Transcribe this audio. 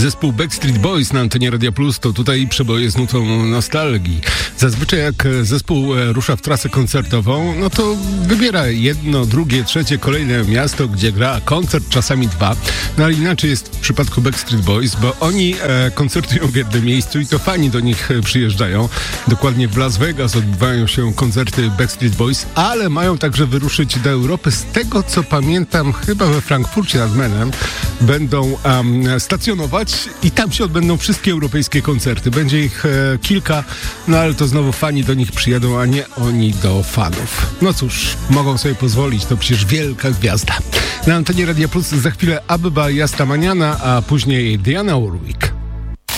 Zespół Backstreet Boys na antenie Radia Plus to tutaj przeboje z nutą nostalgii. Zazwyczaj jak zespół rusza w trasę koncertową, no to wybiera jedno, drugie, trzecie, kolejne miasto, gdzie gra koncert, czasami dwa. No ale inaczej jest w przypadku Backstreet Boys, bo oni koncertują w jednym miejscu i to fani do nich przyjeżdżają. Dokładnie w Las Vegas odbywają się koncerty Backstreet Boys, ale mają także wyruszyć do Europy. Z tego co pamiętam, chyba we Frankfurcie nad Menem będą stacjonować i tam się odbędą wszystkie europejskie koncerty. Będzie ich kilka, no ale to znowu fani do nich przyjadą, a nie oni do fanów. No cóż, mogą sobie pozwolić, to przecież wielka gwiazda. Na antenie Radia Plus za chwilę Abba Yastamaniana, a później Diana Warwick.